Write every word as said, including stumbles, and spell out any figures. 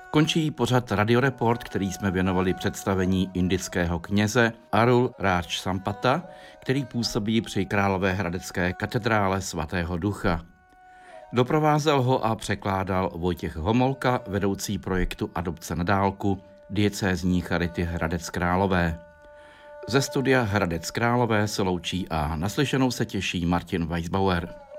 Končí pořad Radioreport, který jsme věnovali představení indického kněze Arul Raj Sampata, který působí při Královéhradecké katedrále svatého Ducha. Doprovázel ho a překládal Vojtěch Homolka, vedoucí projektu Adopce na dálku diecézní charity Hradec Králové. Ze studia Hradec Králové se loučí a naslyšenou se těší Martin Weisbauer.